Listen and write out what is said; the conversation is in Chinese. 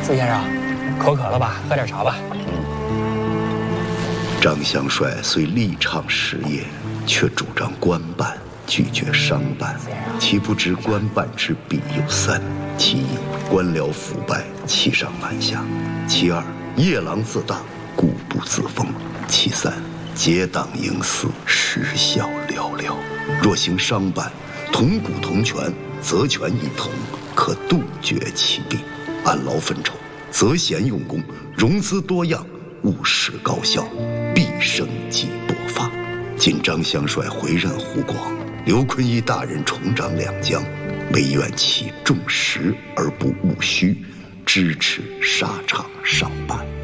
司先生，口渴了吧？喝点茶吧。 张香帅虽力倡实业，却主张官办，拒绝商办。其不知官办之弊有三：其一，官僚腐败，欺上瞒下；其二，夜郎自大，固步自封；其三，结党营私，时效寥寥。若行商办，同股同权，责权一同，可杜绝其弊；按劳分酬，择贤用功，融资多样，务实高效，必生机勃发。今张香帅回任湖广，刘坤一大人重掌两江，唯愿其重实而不务虚，支持沙场商办。